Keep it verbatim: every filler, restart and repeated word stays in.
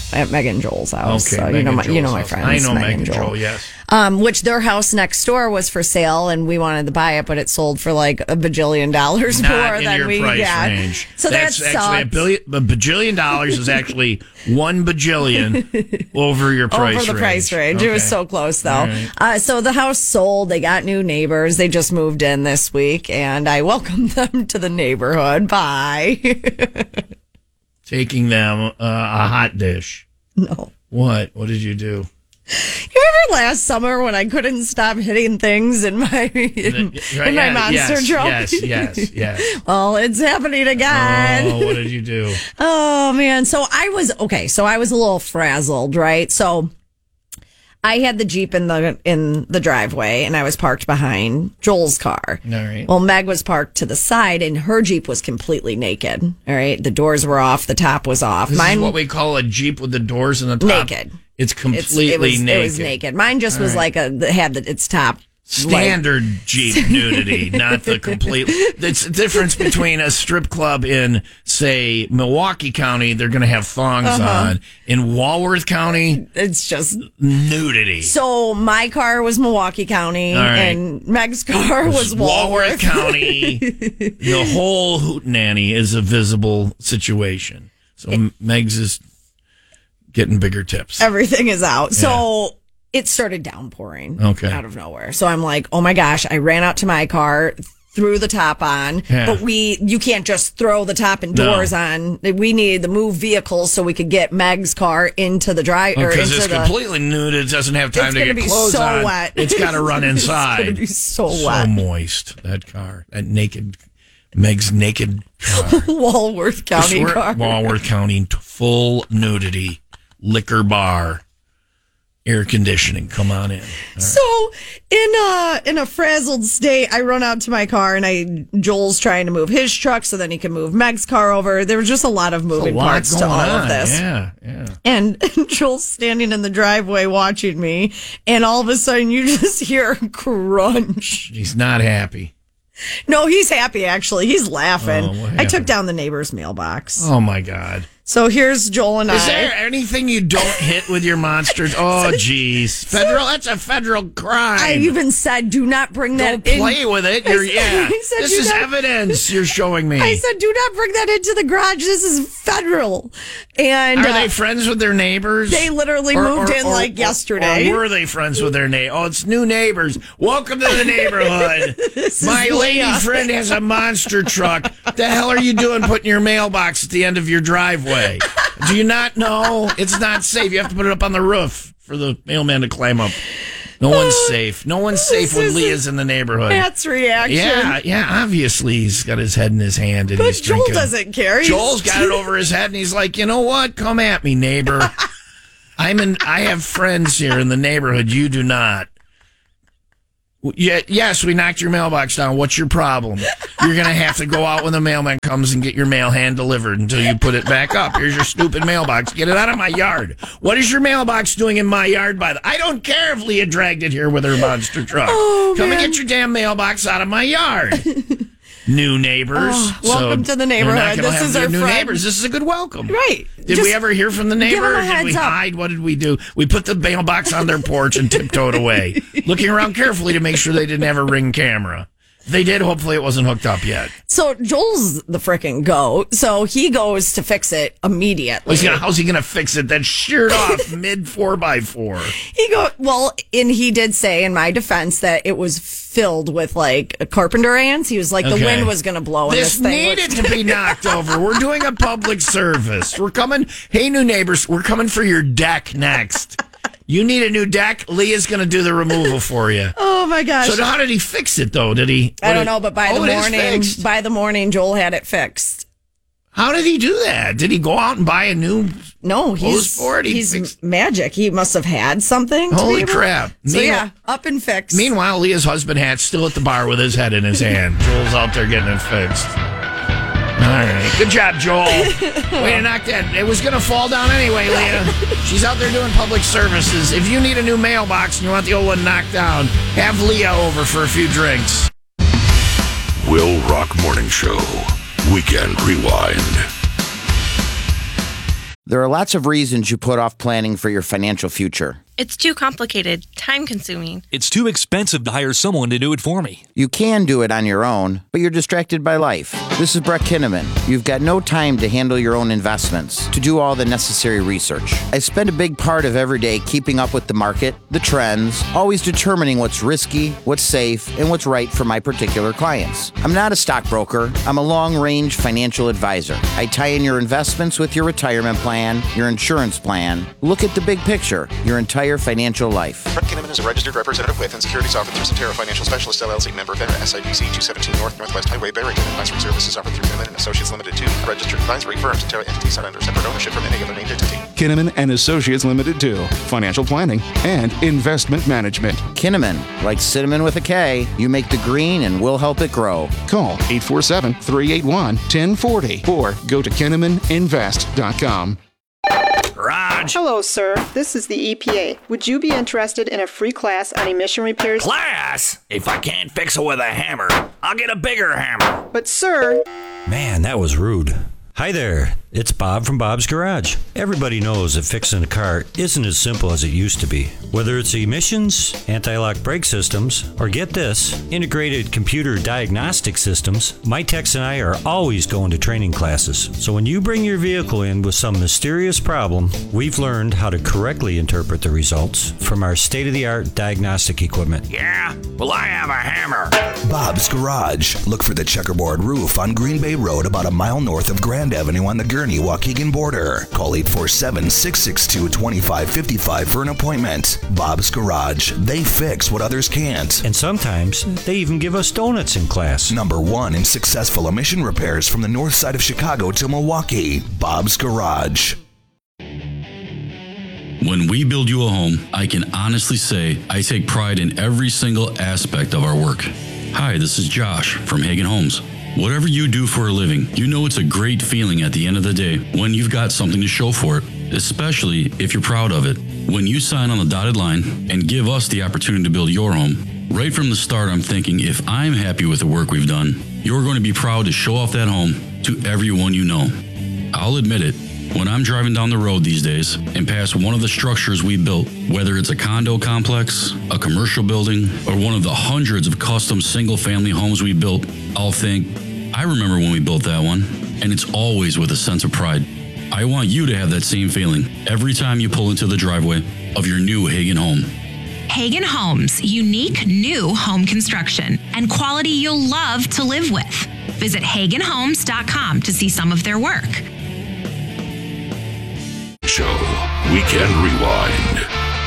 at Meg and Joel's house. Okay, so Meg you know and my Joel's you know my house. friends. I know Meg Meg and and Joel. Joel, yes. Um, which their house next door was for sale, and we wanted to buy it, but it sold for like a bajillion dollars Not more in than your we price got. range. So that's that actually a sucked. billion. A bajillion dollars is actually one bajillion over your price Over the range. price range. It was Okay. so close, though. All right. Uh, so the house sold. They got new neighbors. They just moved in this week, and I welcomed them to the neighborhood. Bye. Taking them uh, a hot dish. No. What? What did you do? You remember last summer when I couldn't stop hitting things in my in, Right, in my yeah, monster yes, truck? Yes, yes, yes. Well, it's happening again. Oh, what did you do? Oh, man. So I was, okay, so I was a little frazzled, right? So I had the Jeep in the in the driveway, and I was parked behind Joel's car. All right. Well, Meg was parked to the side, and her Jeep was completely naked. All right. The doors were off. The top was off. This Mine is what we call a Jeep with the doors in the top. naked. It's It's, completely it, was, naked. it was naked. Mine just was like a, had the, its top. Standard Jeep nudity, not the complete. It's the difference between a strip club in, say, Milwaukee County, they're going to have thongs Uh-huh. on. In Walworth County, It's just. nudity. So my car was Milwaukee County, All right. and Meg's car was Walworth Walworth. County. The whole hootenanny is a visible situation. So It- Meg's is getting bigger tips. Everything is out. So it started downpouring Okay. out of nowhere. So I'm like, oh my gosh, I ran out to my car, threw the top on, Yeah. but we, you can't just throw the top and No. doors on. We needed to move vehicles so we could get Meg's car into the drive, or Because into it's the, completely nude. It doesn't have time It's to gonna get be clothes so on. wet. It's got to run It's inside. gonna be so So wet. moist, that car. That naked, Meg's naked car. Walworth County We're- car. Walworth County, t- full nudity, liquor bar, air conditioning. Come on in. All right. So in a in a frazzled state, I run out to my car, and I Joel's trying to move his truck so then he can move Meg's car over. There was just a lot of moving A lot parts to going all on. of this. Yeah, yeah. And Joel's standing in the driveway watching me, and all of a sudden you just hear a crunch. He's not happy. No, he's happy, actually. He's laughing. Oh, what I took happened? down the neighbor's mailbox. Oh, my God. So here's Joel and Is I. there anything you don't hit with your monsters? Oh, jeez. Federal, that's a federal crime. I even said, do not bring Don't that in. play with it. I You're, said- yeah. I said, This do is not- evidence you're showing me. I said, do not bring that into the garage. This is federal. And Are uh, they friends with their neighbors? they literally moved in like yesterday. Or were they friends with their neighbors? Oh, it's new neighbors. Welcome to the neighborhood. This is My lady Leah. friend has a monster truck. The hell are you doing putting your mailbox at the end of your driveway? Do you not know? It's not safe. You have to put it up on the roof for the mailman to climb up. No one's safe. No one's safe when is Leah's in the neighborhood. Pat's reaction. Yeah, yeah. Obviously, he's got his head in his hand and But he's Joel drinking. doesn't care. He's- Joel's got it over his head, and he's like, you know what? Come at me, neighbor. I'm in. I have friends here in the neighborhood. You do not. Yeah, yes, we knocked your mailbox down. What's your problem? You're gonna have to go out when the mailman comes and get your mail hand delivered until you put it back up. Here's your stupid mailbox. Get it out of my yard. What is your mailbox doing in my yard? By the, I don't care if Leah dragged it here with her monster truck. Oh, Come man. and get your damn mailbox out of my yard. New neighbors. Oh, welcome to the they're not neighborhood. gonna This have is their our new friend. neighbors. This is a good welcome. Right. Did Just we ever hear from the give neighbor? them a Or did we heads up. hide? What did we do? We put the mailbox on their porch and tiptoed away, looking around carefully to make sure they didn't have a Ring camera. If they did, hopefully it wasn't hooked up yet. So Joel's the frickin' goat. So he goes to fix it immediately. He's gonna, how's he going to fix it? That's sheared off mid four by four. He go well, and he did say in my defense that it was filled with like carpenter ants. He was like the Okay. wind was going to blow. And This this thing needed was- to be knocked over. We're doing a public service. We're coming. Hey, new neighbors, we're coming for your deck next. You need a new deck. Leah's going to do the removal for you. Oh my gosh! So how did he fix it, though? Did he? I don't know, but by Oh, the it is morning, fixed. by the morning, Joel had it fixed. How did he do that? Did he go out and buy a new? No, Hose he's for it? He he's fixed- magic. He must have had something. to Holy be able- crap. So Meanwhile- yeah, up and fixed. Meanwhile, Leah's husband Hat's still at the bar with his head in his hand. Joel's out there getting it fixed. All right. Good job, Joel. Way to knock that. It was going to fall down anyway, Leah. She's out there doing public services. If you need a new mailbox and you want the old one knocked down, have Leah over for a few drinks. Will Rock Morning Show. Weekend Rewind. There are lots of reasons you put off planning for your financial future. It's too complicated, time-consuming. It's too expensive to hire someone to do it for me. You can do it on your own, but you're distracted by life. This is Brett Kinnaman. You've got no time to handle your own investments, to do all the necessary research. I spend a big part of every day keeping up with the market, the trends, always determining what's risky, what's safe, and what's right for my particular clients. I'm not a stockbroker. I'm a long-range financial advisor. I tie in your investments with your retirement plan, your insurance plan. Look at the big picture, your entire financial life. Brett Kinnaman is a registered representative with and securities offered through Centera Financial Specialist L L C, member FINRA, S I B C two seventeen North Northwest Highway, Barrington. Advisory services offered through Kinnaman and Associates Limited two, a registered advisory firm. Centera entities not under separate ownership from any other named entity. Kinnaman and Associates Limited two, financial planning and investment management. Kinnaman, like cinnamon with a K, you make the green and we'll help it grow. Call eight four seven, three eight one, one zero four zero or go to kinnaman invest dot com. Raj. Hello, sir. This is the E P A. Would you be interested in a free class on emission repairs? Class? If I can't fix it with a hammer, I'll get a bigger hammer. But, sir... Man, that was rude. Hi there, it's Bob from Bob's Garage. Everybody knows that fixing a car isn't as simple as it used to be. Whether it's emissions, anti-lock brake systems, or get this, integrated computer diagnostic systems, my techs and I are always going to training classes. So when you bring your vehicle in with some mysterious problem, we've learned how to correctly interpret the results from our state-of-the-art diagnostic equipment. Yeah? Well, I have a hammer. Bob's Garage. Look for the checkerboard roof on Green Bay Road about a mile north of Grand Avenue on the Gurnee-Waukegan border. Call eight four seven, six six two, two five five five for an appointment. Bob's Garage. They fix what others can't. And sometimes they even give us donuts in class. Number one in successful emission repairs from the north side of Chicago to Milwaukee. Bob's Garage. When we build you a home, I can honestly say I take pride in every single aspect of our work. Hi, this is Josh from Hagen Homes. Whatever you do for a living, you know it's a great feeling at the end of the day when you've got something to show for it, especially if you're proud of it. When you sign on the dotted line and give us the opportunity to build your home, right from the start I'm thinking if I'm happy with the work we've done, you're going to be proud to show off that home to everyone you know. I'll admit it, when I'm driving down the road these days and pass one of the structures we built, whether it's a condo complex, a commercial building, or one of the hundreds of custom single-family homes we built, I'll think, I remember when we built that one, and it's always with a sense of pride. I want you to have that same feeling every time you pull into the driveway of your new Hagen home. Hagen Homes, unique new home construction and quality you'll love to live with. Visit hagen homes dot com to see some of their work. Show Weekend Rewind.